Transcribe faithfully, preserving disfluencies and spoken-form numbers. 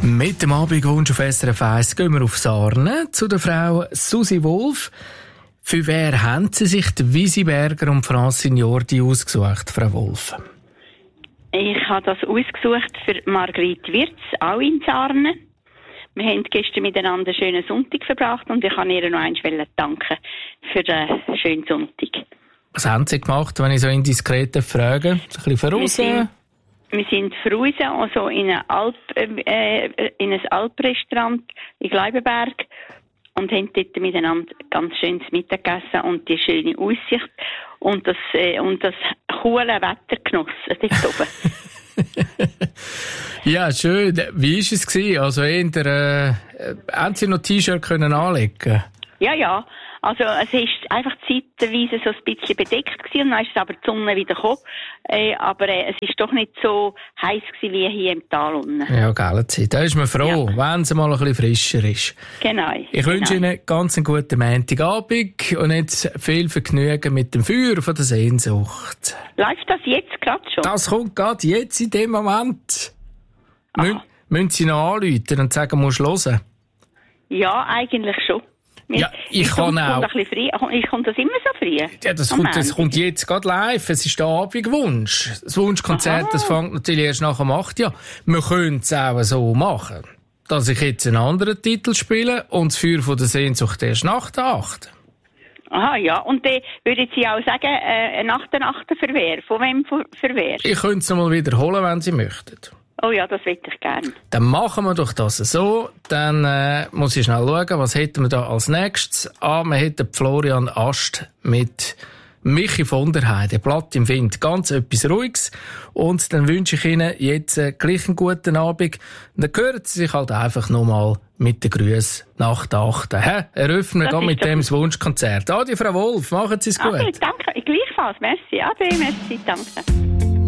Mit dem Abendwunsch auf S R F eins gehen wir auf Sarne zu der Frau Susi Wolf. Für wer haben Sie sich die Wisi Berger und Francine Jordi ausgesucht, Frau Wolf? Ich habe das ausgesucht für Margrit Wirz, auch in Sarne. Wir haben gestern miteinander einen schönen Sonntag verbracht und ich kann ihr noch einmal danken für den schönen Sonntag. Was haben Sie gemacht, wenn ich so indiskret frage? Ein bisschen voraus? Wir sind voraus, also in ein, Alp, äh, in ein Alprestaurant in Gleibenberg und haben dort miteinander ganz schönes Mittag gegessen und die schöne Aussicht und das, äh, und das coole Wetter genossen dort oben. Ja, schön. Wie war es gewesen? Also, eher, äh, haben Sie noch T-Shirt können anlegen? Ja, ja. Also, es ist einfach zeitweise so ein bisschen bedeckt gewesen, und dann ist es aber die Sonne wieder gekommen. Äh, aber äh, es ist doch nicht so heiß gewesen wie hier im Tal unten. Ja, gell, Zeit. Da ist man froh, ja, wenn es mal ein bisschen frischer ist. Genau. Ich genau. wünsche Ihnen ganz einen guten Montagabend und jetzt viel Vergnügen mit dem Feuer von der Sehnsucht. Läuft das jetzt gerade schon? Das kommt gerade jetzt in dem Moment. Mü- müssen Sie noch anrufen und sagen, musst du hören? Ja, eigentlich schon. Ja, ich, ich kann auch. Ich komme das immer so früh. Ja, das kommt, das kommt jetzt gerade live. Es ist der Abendwunsch. Das Wunschkonzert, Aha. das fängt natürlich erst nach dem acht Jahr. Wir können es auch so machen, dass ich jetzt einen anderen Titel spiele und das Feuer von der Sehnsucht erst nach der acht. Aha, ja. Und dann würden Sie auch sagen, äh, nach der acht für wer? Von wem für, für wer? Ich könnte es noch mal wiederholen, wenn Sie möchten. Oh ja, das hätte ich gerne. Dann machen wir doch das so. Dann äh, muss ich schnell schauen, was hätten wir da als nächstes. Ah, wir hätten Florian Ast mit Michi von der Heide. Blatt im Wind. Ganz etwas Ruhiges. Und dann wünsche ich Ihnen jetzt äh, gleich einen guten Abend. Und dann hören Sie sich halt einfach nochmal mit den Grüßen nach der achten. Hä? Eröffnen wir mit dem das Wunschkonzert. Adi, Frau Wolf, machen Sie es gut. Okay, danke. Gleichfalls. Merci. Ade, merci. Danke.